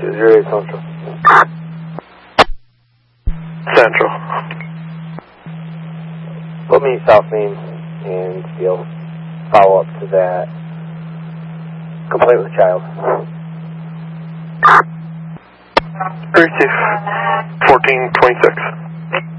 208 Central. Central. Put me South Main and you'll follow up to that. Complaint with child. Receive 1426.